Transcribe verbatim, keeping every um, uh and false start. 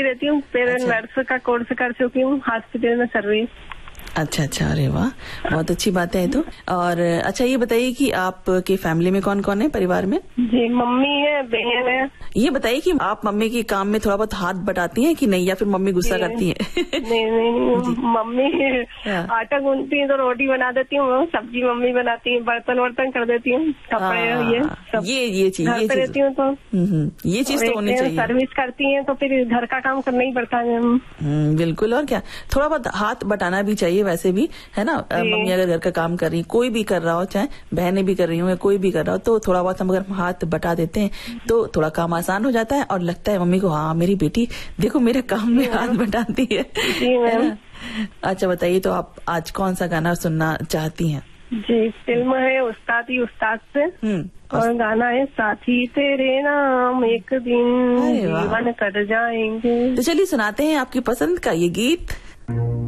रहती हूँ, फिर अच्छा। नर्स का कोर्स कर चुकी हूँ हॉस्पिटल में सर्विस। अच्छा अच्छा, अरे वाह, बहुत अच्छी बात है ये तो। और अच्छा ये बताइए कि आपके फैमिली में कौन कौन है, परिवार में? जी, मम्मी है, बहन है। ये बताइए कि आप मम्मी के काम में थोड़ा बहुत हाथ बटाती हैं कि नहीं, या फिर मम्मी गुस्सा करती हैं? नहीं नहीं, नहीं मम्मी हाँ। आटा गूंथती है तो रोटी बना देती हूँ, सब्जी मम्मी बनाती है, बर्तन वर्तन कर देती हूँ, कपड़े ये सब। ये ये चीज घर ये पे चीज रहती हूँ तो ये चीज तो होनी चाहिए। सर्विस करती है तो फिर घर का काम करना ही पड़ता है। बिल्कुल, और क्या, थोड़ा बहुत हाथ बटाना भी चाहिए वैसे भी, है ना। मम्मी अगर घर का काम कर रही, कोई भी कर रहा हो, चाहे बहनें भी कर रही हो या कोई भी कर रहा हो, तो थोड़ा बहुत हम अगर हाथ बटा देते हैं तो थोड़ा काम आसान हो जाता है और लगता है मम्मी को, हाँ मेरी बेटी देखो मेरे काम में हाथ बटाती है। जी मैम। अच्छा बताइए, तो आप आज कौन सा गाना सुनना चाहती हैं? जी, फिल्म है उस्ताद ही उस्ताद से, और गाना है साथी तेरे नाम एक दिन जीवन कर जाएंगे। तो चलिए सुनाते हैं आपकी पसंद का ये गीत।